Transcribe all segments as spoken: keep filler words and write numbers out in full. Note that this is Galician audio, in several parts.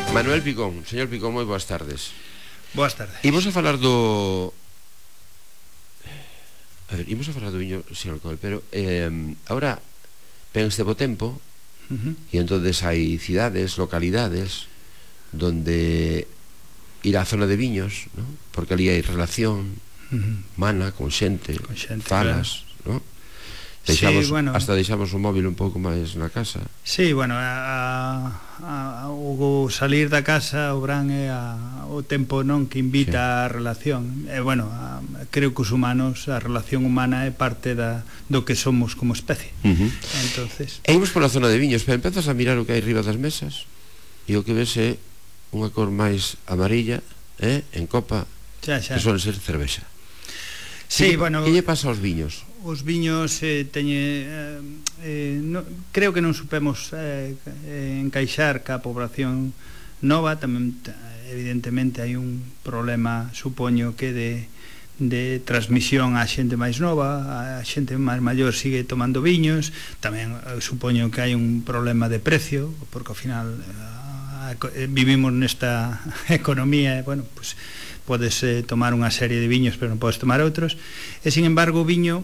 Manuel Picón, señor Picón, moi boas tardes. Boas tardes. Imos a falar do... A ver, imos a falar do viño sin alcohol, pero eh, ahora ven este bo tempo uh -huh. e entonces hai cidades, localidades donde ir á zona de viños, ¿no? Porque ali hai relación uh -huh. humana con xente, con xente falas, claro. ¿No? Deixamos, sí, bueno, hasta deixamos o móvil un pouco máis na casa. Sí, bueno, a, a, o salir da casa o gran é a, o tempo non que invita sí. a relación. E, bueno, a, creo que os humanos, a relación humana é parte da, do que somos como especie. Uh -huh. Entonces... E imos pola zona de viños, pero empezas a mirar o que hai riba das mesas e o que ves é unha cor máis amarilla, eh, en copa, xa, xa. Que suele ser cervexa. Sí, que, bueno... Que lle pasa aos viños? Os viños eh, teñe eh, eh, no, creo que non supemos eh, encaixar ca población nova. Tamén evidentemente hai un problema, supoño que de, de transmisión á xente máis nova, a xente máis maior sigue tomando viños. Tamén eh, supoño que hai un problema de precio, porque ao final eh, vivimos nesta economía, e, bueno, pues, podes eh, tomar unha serie de viños pero non podes tomar outros, e sin embargo o viño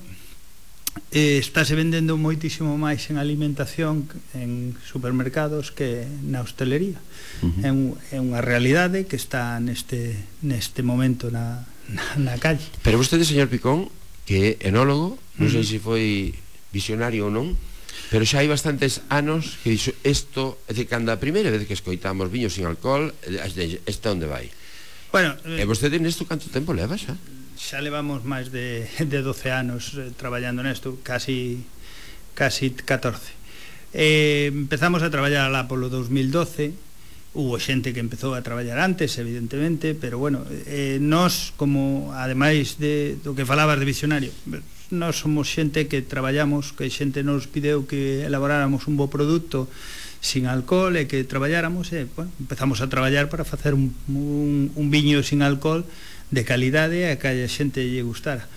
eh, estáse vendendo moitísimo máis en alimentación, en supermercados, que na hostelería. Uh -huh. É, un, é unha realidade que está neste, neste momento na, na, na calle. Pero vostede, señor Picón, que é enólogo, non sei se foi visionario ou non, pero xa hai bastantes anos que dixo isto, é dicir, cando a primeira vez que escoitamos viños sin alcohol, este onde vai? Bueno, e vostede nesto canto tempo leva xa? Xa levamos máis de, de doce anos eh, traballando nesto, casi casi catorce. Eh, empezamos a traballar alá polo dos mil doce, hubo xente que empezou a traballar antes, evidentemente, pero bueno, eh, nós, como ademais de, do que falabas de visionario, nós somos xente que traballamos, que xente nos pideu que elaboráramos un bo produto sin alcohol e que traballáramos, e, bueno, empezamos a traballar para facer un, un, un viño sin alcohol de calidade a que a xente lle gustara.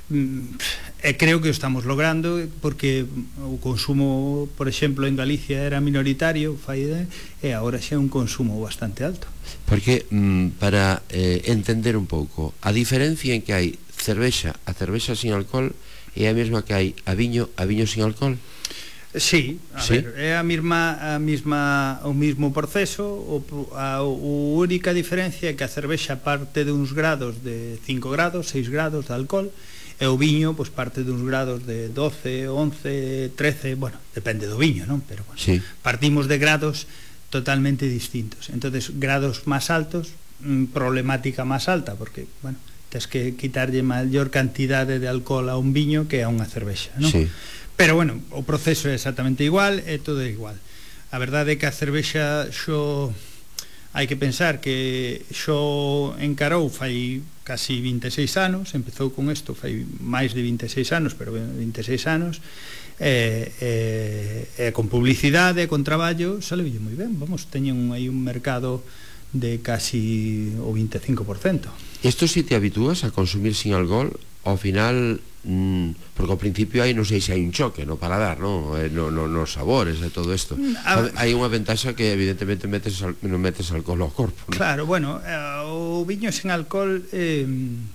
E creo que o estamos logrando, porque o consumo, por exemplo, en Galicia era minoritario, e agora xa é un consumo bastante alto. Porque, para eh, entender un pouco, a diferencia en que hai cervexa a cervexa sin alcohol é a mesma que hai a viño a viño sin alcohol? Sí, a ¿Sí? ver, é a mesma, a mesma, o mesmo proceso. O, a, a única diferencia é que a cervexa parte de uns grados de cinco grados, seis grados de alcohol, e o viño pois parte de uns grados de doce, once, trece, bueno, depende do viño, non? Pero bueno, sí. Partimos de grados totalmente distintos. Entonces, grados máis altos, problemática máis alta, porque, bueno, tens que quitarlle maior cantidade de alcohol a un viño que a unha cervexa, non? Sí. Pero, bueno, o proceso é exactamente igual, é todo igual. A verdade é que a cervexa xo... hai que pensar que xo encarou fai casi vinte e seis anos, empezou con isto fai máis de vinte e seis anos, pero vinte e seis anos, e, e, e con publicidade, con traballo, saleulle moi ben. Vamos, teñen aí un mercado de casi o vinte e cinco por cento. Isto si te habitúas a consumir sin alcohol, ao final... Mm, porque ao principio hai, non sei se hai un choque no paladar, no, no, no, nos sabores e todo isto. Ah, hai unha ventaxa que evidentemente metes, non metes alcohol ao corpo, ¿no? Claro, bueno, eh, o viño sen alcohol eh,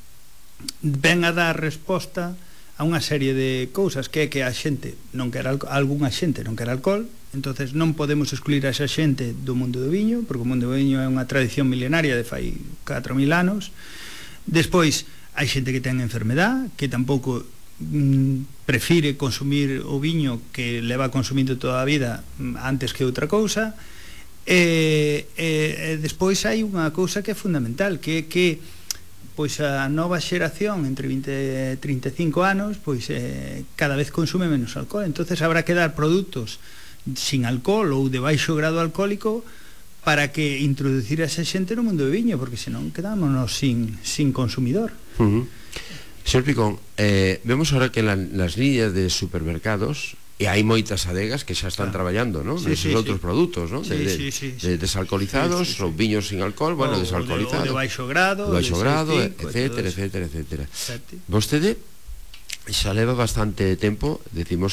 ven a dar resposta a unha serie de cousas, que é que a xente non quer alcohol, algunha xente non quer alcohol, entonces non podemos excluir a esa xente do mundo do viño, porque o mundo do viño é unha tradición milenaria de fai catro mil anos. Despois hai xente que ten enfermedad, que tampouco mm, prefire consumir o viño que leva consumindo toda a vida antes que outra cousa. E, e, e despois hai unha cousa que é fundamental, que é que pois a nova xeración entre vinte e trinta e cinco anos pois eh, cada vez consume menos alcohol, entonces habrá que dar produtos sin alcohol ou de baixo grado alcohólico para que introducir a esa xente no mundo do viño, porque senón quedámonos sin, sin consumidor. Uh -huh. Señor Picón, eh, vemos ahora que en la, las líneas de supermercados, e hai moitas adegas que xa están claro. traballando, ¿no? Sí, Neses sí, outros sí. produtos, ¿no? Sí, de, de, sí, sí, sí. de desalcoholizados, sí, sí, sí. ou viños sin alcohol, bueno, o, desalcoholizados, o de, o de baixo grado, de baixo grado, cinco, etcétera, etcétera, etcétera. Vostede xa leva bastante tempo, decimos